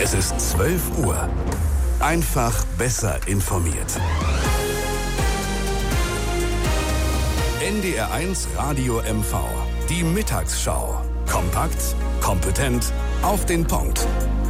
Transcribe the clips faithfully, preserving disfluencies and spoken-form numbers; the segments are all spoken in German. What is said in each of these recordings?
Es ist zwölf Uhr. Einfach besser informiert. N D R eins Radio M V. Die Mittagsschau. Kompakt, kompetent, auf den Punkt.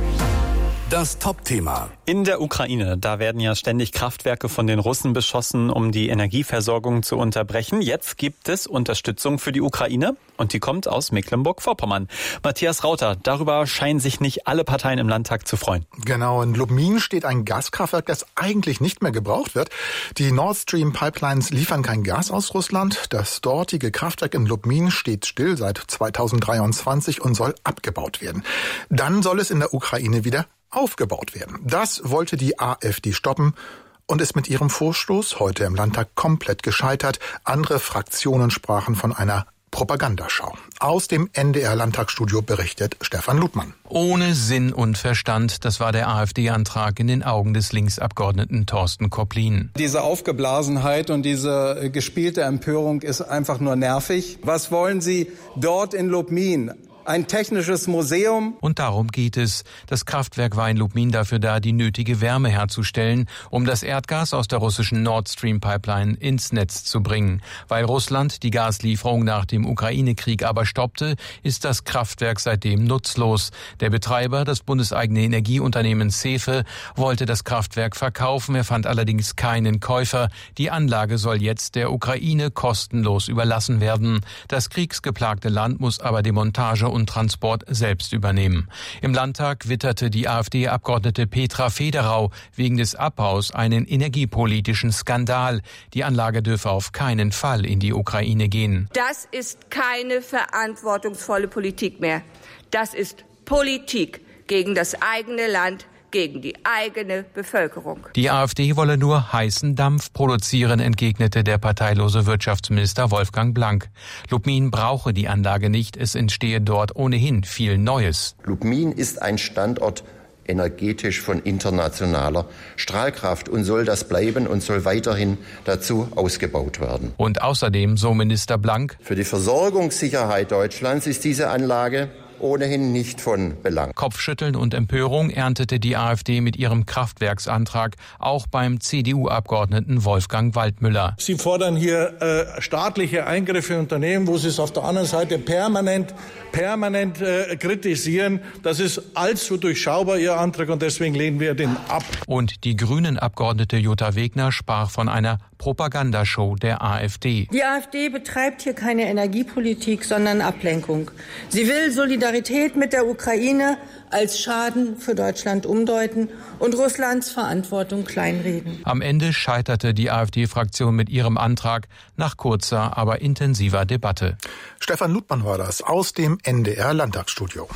Das Top-Thema. In der Ukraine, da werden ja ständig Kraftwerke von den Russen beschossen, um die Energieversorgung zu unterbrechen. Jetzt gibt es Unterstützung für die Ukraine und die kommt aus Mecklenburg-Vorpommern. Matthias Rauter, darüber scheinen sich nicht alle Parteien im Landtag zu freuen. Genau, in Lubmin steht ein Gaskraftwerk, das eigentlich nicht mehr gebraucht wird. Die Nord Stream Pipelines liefern kein Gas aus Russland. Das dortige Kraftwerk in Lubmin steht still seit zweitausenddreiundzwanzig und soll abgebaut werden. Dann soll es in der Ukraine wieder aufgebaut werden. Das wollte die AfD stoppen und ist mit ihrem Vorstoß heute im Landtag komplett gescheitert. Andere Fraktionen sprachen von einer Propagandaschau. Aus dem N D R-Landtagsstudio berichtet Stefan Ludmann. Ohne Sinn und Verstand, das war der AfD-Antrag in den Augen des Linksabgeordneten Thorsten Kopplin. Diese Aufgeblasenheit und diese gespielte Empörung ist einfach nur nervig. Was wollen Sie dort in Lubmin? Ein technisches Museum. Und darum geht es. Das Kraftwerk war in Lubmin dafür da, die nötige Wärme herzustellen, um das Erdgas aus der russischen Nord Stream Pipeline ins Netz zu bringen. Weil Russland die Gaslieferung nach dem Ukraine-Krieg aber stoppte, ist das Kraftwerk seitdem nutzlos. Der Betreiber, das bundeseigene Energieunternehmen Cefe, wollte das Kraftwerk verkaufen. Er fand allerdings keinen Käufer. Die Anlage soll jetzt der Ukraine kostenlos überlassen werden. Das kriegsgeplagte Land muss aber Demontage und Transport selbst übernehmen. Im Landtag witterte die AfD-Abgeordnete Petra Federau wegen des Abbaus einen energiepolitischen Skandal. Die Anlage dürfe auf keinen Fall in die Ukraine gehen. Das ist keine verantwortungsvolle Politik mehr. Das ist Politik gegen das eigene Land, gegen die eigene Bevölkerung. Die AfD wolle nur heißen Dampf produzieren, entgegnete der parteilose Wirtschaftsminister Wolfgang Blank. Lubmin brauche die Anlage nicht, es entstehe dort ohnehin viel Neues. Lubmin ist ein Standort energetisch von internationaler Strahlkraft und soll das bleiben und soll weiterhin dazu ausgebaut werden. Und außerdem, so Minister Blank, für die Versorgungssicherheit Deutschlands ist diese Anlage ohnehin nicht von Belang. Kopfschütteln und Empörung erntete die AfD mit ihrem Kraftwerksantrag auch beim C D U-Abgeordneten Wolfgang Waldmüller. Sie fordern hier äh, staatliche Eingriffe in Unternehmen, wo Sie es auf der anderen Seite permanent, permanent äh, kritisieren. Das ist allzu durchschaubar, Ihr Antrag, und deswegen lehnen wir den ab. Und die Grünen-Abgeordnete Jutta Wegner sprach von einer Propagandashow der AfD. Die AfD betreibt hier keine Energiepolitik, sondern Ablenkung. Sie will Solidarität mit der Ukraine als Schaden für Deutschland umdeuten und Russlands Verantwortung kleinreden. Am Ende scheiterte die AfD-Fraktion mit ihrem Antrag nach kurzer, aber intensiver Debatte. Stefan Ludmann war das aus dem N D R-Landtagsstudio.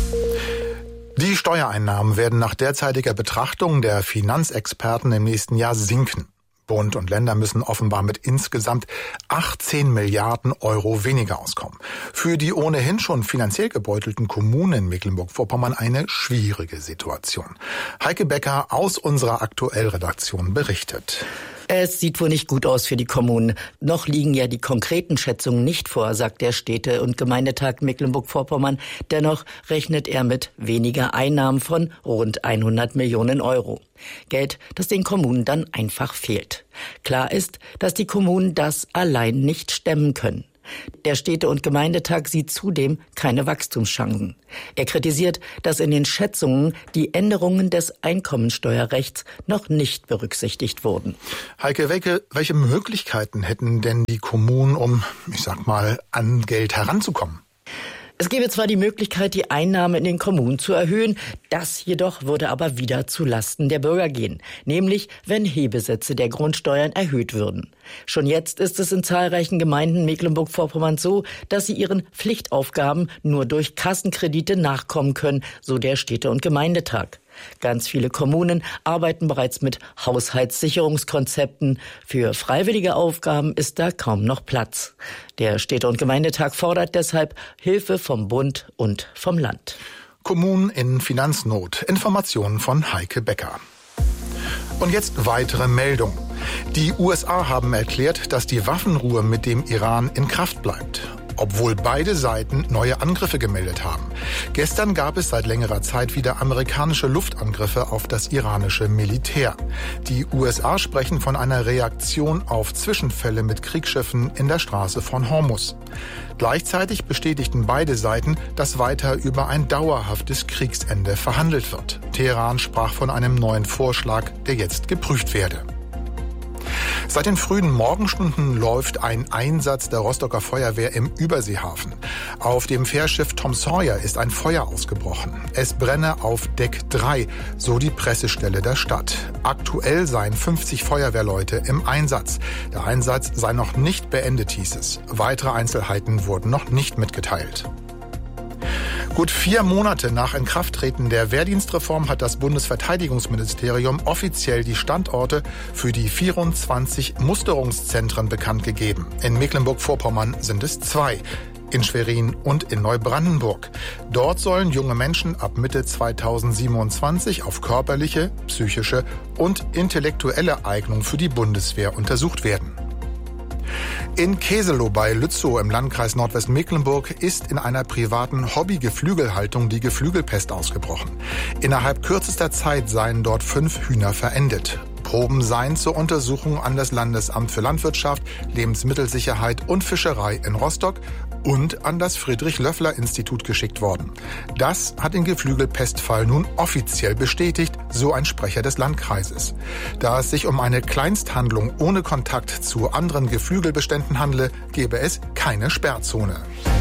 Die Steuereinnahmen werden nach derzeitiger Betrachtung der Finanzexperten im nächsten Jahr sinken. Bund und Länder müssen offenbar mit insgesamt achtzehn Milliarden Euro weniger auskommen. Für die ohnehin schon finanziell gebeutelten Kommunen in Mecklenburg-Vorpommern eine schwierige Situation. Heike Becker aus unserer Aktuellredaktion berichtet. Es sieht wohl nicht gut aus für die Kommunen. Noch liegen ja die konkreten Schätzungen nicht vor, sagt der Städte- und Gemeindetag Mecklenburg-Vorpommern. Dennoch rechnet er mit weniger Einnahmen von rund hundert Millionen Euro. Geld, das den Kommunen dann einfach fehlt. Klar ist, dass die Kommunen das allein nicht stemmen können. Der Städte- und Gemeindetag sieht zudem keine Wachstumschancen. Er kritisiert, dass in den Schätzungen die Änderungen des Einkommensteuerrechts noch nicht berücksichtigt wurden. Heike Wecke, welche Möglichkeiten hätten denn die Kommunen, um, ich sag mal, an Geld heranzukommen? Es gäbe zwar die Möglichkeit, die Einnahmen in den Kommunen zu erhöhen, das jedoch würde aber wieder zu Lasten der Bürger gehen, nämlich wenn Hebesätze der Grundsteuern erhöht würden. Schon jetzt ist es in zahlreichen Gemeinden Mecklenburg-Vorpommern so, dass sie ihren Pflichtaufgaben nur durch Kassenkredite nachkommen können, so der Städte- und Gemeindetag. Ganz viele Kommunen arbeiten bereits mit Haushaltssicherungskonzepten. Für freiwillige Aufgaben ist da kaum noch Platz. Der Städte- und Gemeindetag fordert deshalb Hilfe vom Bund und vom Land. Kommunen in Finanznot. Informationen von Heike Becker. Und jetzt weitere Meldung. Die U S A haben erklärt, dass die Waffenruhe mit dem Iran in Kraft bleibt. obwohl beide Seiten neue Angriffe gemeldet haben. Gestern gab es seit längerer Zeit wieder amerikanische Luftangriffe auf das iranische Militär. Die U S A sprechen von einer Reaktion auf Zwischenfälle mit Kriegsschiffen in der Straße von Hormuz. Gleichzeitig bestätigten beide Seiten, dass weiter über ein dauerhaftes Kriegsende verhandelt wird. Teheran sprach von einem neuen Vorschlag, der jetzt geprüft werde. Seit den frühen Morgenstunden läuft ein Einsatz der Rostocker Feuerwehr im Überseehafen. Auf dem Fährschiff Tom Sawyer ist ein Feuer ausgebrochen. Es brenne auf Deck drei, so die Pressestelle der Stadt. Aktuell seien fünfzig Feuerwehrleute im Einsatz. Der Einsatz sei noch nicht beendet, hieß es. Weitere Einzelheiten wurden noch nicht mitgeteilt. Gut vier Monate nach Inkrafttreten der Wehrdienstreform hat das Bundesverteidigungsministerium offiziell die Standorte für die vierundzwanzig Musterungszentren bekannt gegeben. In Mecklenburg-Vorpommern sind es zwei, in Schwerin und in Neubrandenburg. Dort sollen junge Menschen ab Mitte zweitausendsiebenundzwanzig auf körperliche, psychische und intellektuelle Eignung für die Bundeswehr untersucht werden. In Keselow bei Lützow im Landkreis Nordwestmecklenburg ist in einer privaten Hobby-Geflügelhaltung die Geflügelpest ausgebrochen. Innerhalb kürzester Zeit seien dort fünf Hühner verendet. Proben seien zur Untersuchung an das Landesamt für Landwirtschaft, Lebensmittelsicherheit und Fischerei in Rostock und an das Friedrich-Löffler-Institut geschickt worden. Das hat den Geflügelpestfall nun offiziell bestätigt, so ein Sprecher des Landkreises. Da es sich um eine Kleinsthandlung ohne Kontakt zu anderen Geflügelbeständen handle, gebe es keine Sperrzone.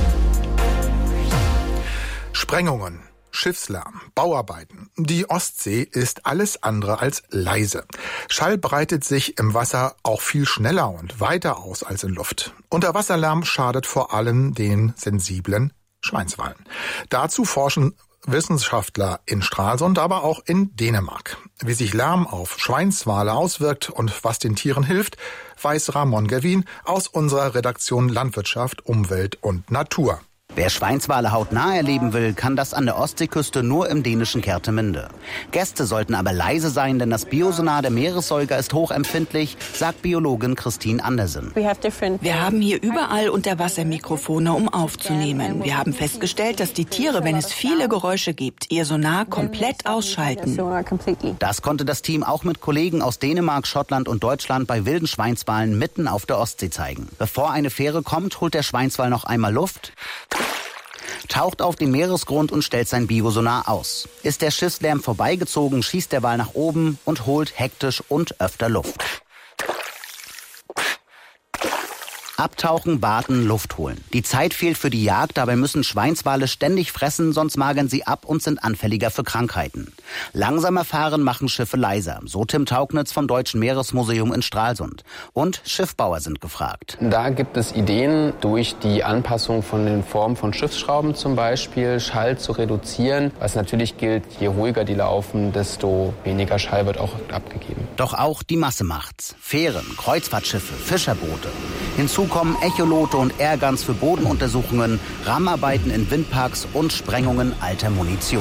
Sprengungen, Schiffslärm, Bauarbeiten. Die Ostsee ist alles andere als leise. Schall breitet sich im Wasser auch viel schneller und weiter aus als in Luft. Unterwasserlärm schadet vor allem den sensiblen Schweinswalen. Dazu forschen Wissenschaftler in Stralsund, aber auch in Dänemark. Wie sich Lärm auf Schweinswale auswirkt und was den Tieren hilft, weiß Ramon Gerwin aus unserer Redaktion Landwirtschaft, Umwelt und Natur. Wer Schweinswale hautnah erleben will, kann das an der Ostseeküste nur im dänischen Kertemünde. Gäste sollten aber leise sein, denn das Biosonar der Meeressäuger ist hochempfindlich, sagt Biologin Christine Andersen. Wir haben hier überall Unterwassermikrofone, um aufzunehmen. Wir haben festgestellt, dass die Tiere, wenn es viele Geräusche gibt, ihr Sonar komplett ausschalten. Das konnte das Team auch mit Kollegen aus Dänemark, Schottland und Deutschland bei wilden Schweinswalen mitten auf der Ostsee zeigen. Bevor eine Fähre kommt, holt der Schweinswal noch einmal Luft, taucht auf den Meeresgrund und stellt sein Biosonar aus. Ist der Schiffslärm vorbeigezogen, schießt der Wal nach oben und holt hektisch und öfter Luft. Abtauchen, warten, Luft holen. Die Zeit fehlt für die Jagd, dabei müssen Schweinswale ständig fressen, sonst magern sie ab und sind anfälliger für Krankheiten. Langsamer fahren machen Schiffe leiser, so Tim Taugnitz vom Deutschen Meeresmuseum in Stralsund. Und Schiffbauer sind gefragt. Da gibt es Ideen, durch die Anpassung von den Formen von Schiffsschrauben zum Beispiel, Schall zu reduzieren. Was natürlich gilt, je ruhiger die laufen, desto weniger Schall wird auch abgegeben. Doch auch die Masse macht's. Fähren, Kreuzfahrtschiffe, Fischerboote. Hinzu kommen Echolote und Airguns für Bodenuntersuchungen, Rammarbeiten in Windparks und Sprengungen alter Munition.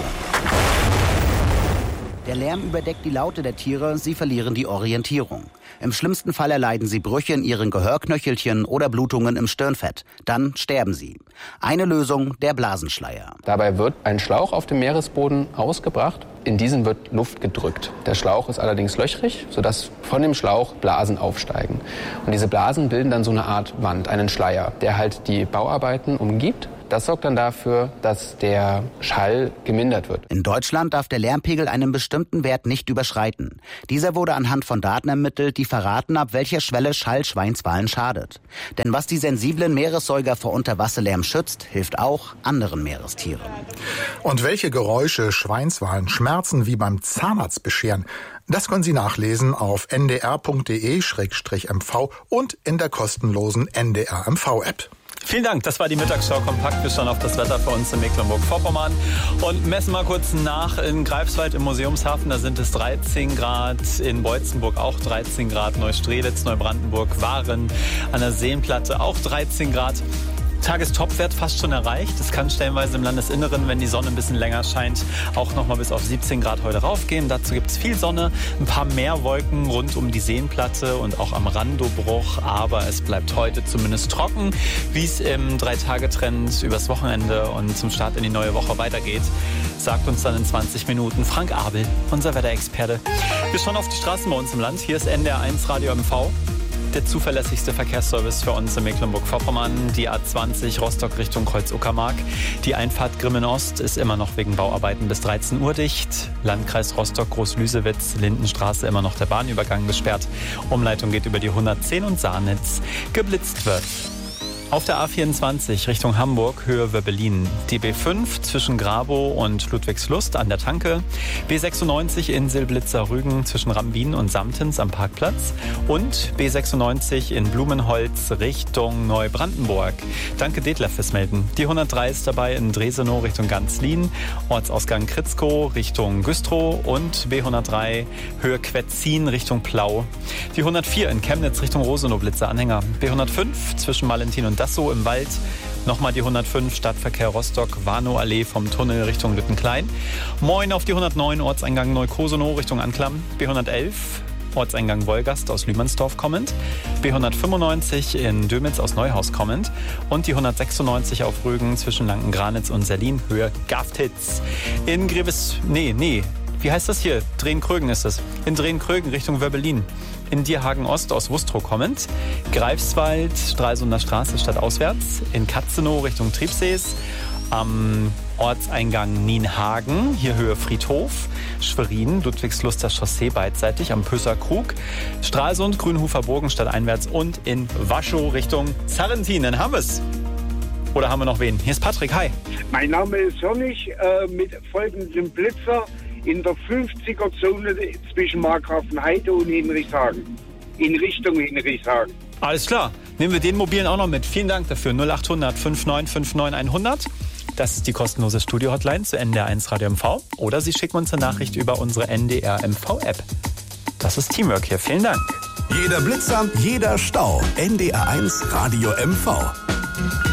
Der Lärm überdeckt die Laute der Tiere, sie verlieren die Orientierung. Im schlimmsten Fall erleiden sie Brüche in ihren Gehörknöchelchen oder Blutungen im Stirnfett. Dann sterben sie. Eine Lösung, der Blasenschleier. Dabei wird ein Schlauch auf dem Meeresboden ausgebracht. In diesen wird Luft gedrückt. Der Schlauch ist allerdings löchrig, sodass von dem Schlauch Blasen aufsteigen. Und diese Blasen bilden dann so eine Art Wand, einen Schleier, der halt die Bauarbeiten umgibt. Das sorgt dann dafür, dass der Schall gemindert wird. In Deutschland darf der Lärmpegel einen bestimmten Wert nicht überschreiten. Dieser wurde anhand von Daten ermittelt, die verraten, ab welcher Schwelle Schall Schweinswalen schadet. Denn was die sensiblen Meeressäuger vor Unterwasserlärm schützt, hilft auch anderen Meerestieren. Und welche Geräusche Schweinswalen Schmerzen wie beim Zahnarzt bescheren, das können Sie nachlesen auf n d r punkt d e slash m v und in der kostenlosen N D R M V-App. Vielen Dank, das war die Mittagsschau kompakt. Wir schauen auf das Wetter für uns in Mecklenburg-Vorpommern und messen mal kurz nach in Greifswald im Museumshafen. Da sind es dreizehn Grad, in Beutzenburg auch dreizehn Grad, Neustrelitz, Neubrandenburg, Waren an der Seenplatte auch dreizehn Grad. Tagestopwert fast schon erreicht. Es kann stellenweise im Landesinneren, wenn die Sonne ein bisschen länger scheint, auch noch mal bis auf siebzehn Grad heute raufgehen. Dazu gibt es viel Sonne, ein paar mehr Wolken rund um die Seenplatte und auch am Randobruch. Aber es bleibt heute zumindest trocken, wie es im Drei-Tage-Trend übers Wochenende und zum Start in die neue Woche weitergeht, sagt uns dann in zwanzig Minuten Frank Abel, unser Wetterexperte. Wir schauen auf die Straßen bei uns im Land. Hier ist N D R eins Radio M V. Der zuverlässigste Verkehrsservice für uns in Mecklenburg-Vorpommern. Die A zwanzig Rostock Richtung Kreuz-Uckermark. Die Einfahrt Grimmen-Ost ist immer noch wegen Bauarbeiten bis dreizehn Uhr dicht. Landkreis Rostock, Groß-Lüsewitz, Lindenstraße immer noch der Bahnübergang gesperrt. Umleitung geht über die hundertzehn und Saarnitz. Geblitzt wird. Auf der A vierundzwanzig Richtung Hamburg, Höhe Wöbbelin. Die B fünf zwischen Grabow und Ludwigslust an der Tanke. B sechsundneunzig Insel-Blitzer-Rügen zwischen Rambin und Samtens am Parkplatz. Und B sechsundneunzig in Blumenholz Richtung Neubrandenburg. Danke Detlef fürs Melden. Die hundertdrei ist dabei in Dresenow Richtung Ganzlin. Ortsausgang Kritzkow Richtung Güstrow. Und B hundertdrei Höhe Quetzin Richtung Plau. Die hundertvier in Chemnitz Richtung Rosenow Blitzer-Anhänger. B hundertfünf zwischen Valentin und Dassow im Wald. Nochmal die hundertfünf Stadtverkehr Rostock, Warnow-Allee vom Tunnel Richtung Lüttenklein. Moin auf die hundertneun Ortseingang Neukosenow Richtung Anklam. B hundertelf Ortseingang Wolgast aus Lühmannsdorf kommend. B hundertfünfundneunzig in Dömitz aus Neuhaus kommend. Und die hundertsechsundneunzig auf Rügen zwischen Lanken-Granitz und Serlin, Höhe Gaftitz. In Greves... Nee, nee. Wie heißt das hier? Drehen-Krögen ist es. In Drehen-Krögen Richtung Wöbbelin. In Dierhagen-Ost aus Wustrow kommend. Greifswald, Stralsunder Straße stadtauswärts. In Katzenow Richtung Triebsees. Am Ortseingang Nienhagen, hier Höhe Friedhof. Schwerin, Ludwigsluster Chaussee beidseitig am Pösser Krug. Stralsund, Grünhofer Burgen stadteinwärts und in Waschow Richtung Sarrentin. Dann haben wir es. Oder haben wir noch wen? Hier ist Patrick, hi. Mein Name ist Sonnig, äh, mit folgendem Blitzer in der fünfziger-Zone zwischen Markgrafenheide und Hinrichshagen. In Richtung Hinrichshagen. Alles klar. Nehmen wir den mobilen auch noch mit. Vielen Dank dafür. null achthundert fünfundneunzig neunundfünfzig hundert. Das ist die kostenlose Studio-Hotline zu N D R eins Radio M V. Oder Sie schicken uns eine Nachricht über unsere N D R M V-App. Das ist Teamwork hier. Vielen Dank. Jeder Blitzer, jeder Stau. N D R eins Radio M V.